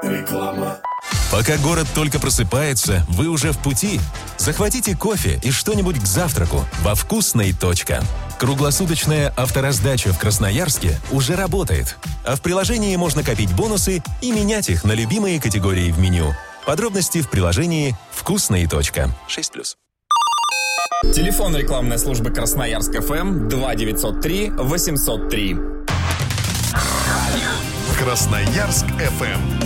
Реклама. Пока город только просыпается, вы уже в пути. Захватите кофе и что-нибудь к завтраку во «Вкусной. Круглосуточная автораздача в Красноярске уже работает. А в приложении можно копить бонусы и менять их на любимые категории в меню. Подробности в приложении «Вкусной. 6+. Телефон рекламной службы Красноярск ФМ 2903 803. Красноярск ФМ.